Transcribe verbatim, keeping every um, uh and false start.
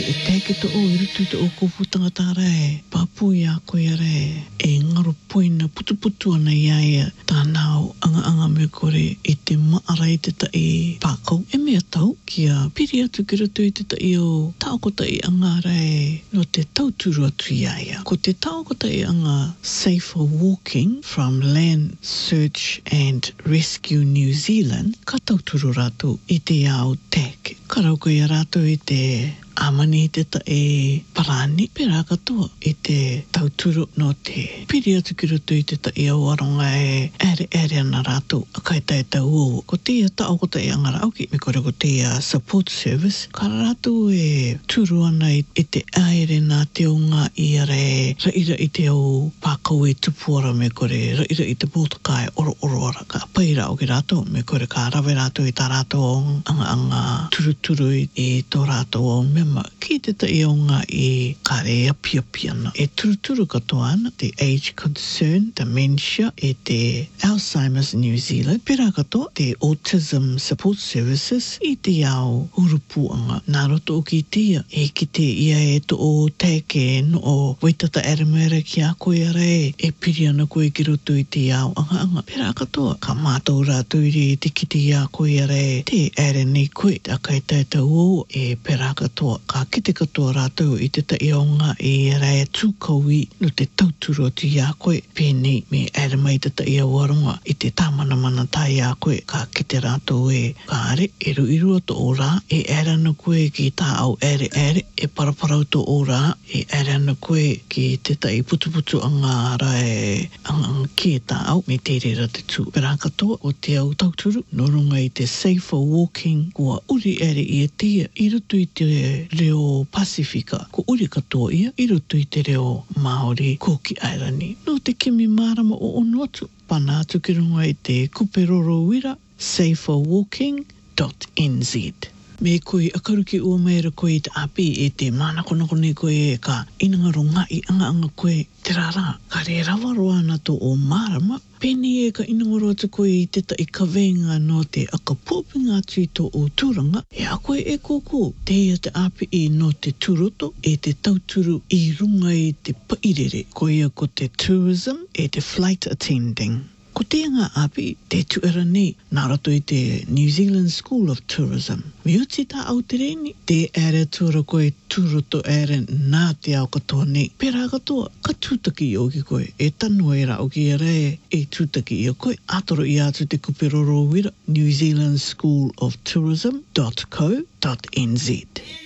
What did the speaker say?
E teke to o irutu te o kofu tangata rai, papui a koe rai, e ngaro poina putu putu ana iaia, tānao anga anga me kore i te maarai te ta i pākau. E mea tau, kia piri atu ki rutu i te ta i o taokota i anga rai no te tauturu atu iaia. Ko te taokota i anga Safer Walking from Land Search and Rescue New Zealand, ka tauturu rātou i te ao teke. Ka rauko i rātou i te amani te ta e parani, pera katoa i te tauturu no te piri atu ki rutu i te ta i au aronga e ere ere ana rātou a kai tai tau o. Ko tia tau ko ta i angara auki, me kore ko tia support service, ka rātou e turu ana i, i te aere nā te o ngā iara e raira i te au pākau e tupuara me kore raira i te pōtakai oro oro ara. Ka paira o ki rātou, me kore ka rawe rātou i tā rātou anga anga turu turu i, i tō rātou o mema. Ki te ta i o ngā i kare api api ana. E turu turu katoa ana, te age concern, dementia, e te Alzheimer's New Zealand. Pera katoa, te autism support services, i te ao urupuanga. Nā roto o ki tia, e ki te ia e to o teke no o waitata eremere ki a koe are, e piri ana koe ki roto i te ao anga anga. Pera katoa, ka mātou rātou iri i te kiti i a koe are, te ere nei koe, te akai taita o, e pera katoa, ka kite katoa rātou i te tai o ngā e rai tūkaui no te tauturu atu i a koe, pēnei me ere mai te tai o aronga i te tāmana mana tai a koe, ka kite rātou e ka are, e ruiru atu o rā, e ere ana koe ki tā au ere ere, e paraparau to o rā, e ere ana koe ki te tai putu putu anga rai, anga anga ki e tā au, me te rera te tū. Pera katoa o te au tauturu, no runga i te Safer Walking, kua uri ere i e tia, i rutu i te reo Pasifika, ko uri katoa ia, i rutu i te reo Māori Koki Airani. No te kimi mārama o ono atu, pana atu ki runga i te kuperoro wira, safer walking dot n z. Me koe akaruki ua meira koe i te api e te mānakonakone koe e ka inangaro ngai anga anga koe te rara. Ka re rawaroa ana to o mārama, pēni e ka inangaro atu koe i te ta i ka venga no te aka pōpinga atu i to o tūranga. E a koe e kōkō, te ia te api i no te tūroto e te tauturu i runga i te pairere. Ko ia ko te tourism e te flight attending. Ko te ngā api, te tuera nei, nā rato i te New Zealand School of Tourism. Me uti tā au te reni, te ere tūra koe tūroto ere nā te au katoa nei. Pera katoa, ka tūtaki i o ki koe, e tanu e ra o ki ere e tūtaki i o koe. Atoro i atu te kuperoro wira, New Zealand School of Tourism dot co dot n z.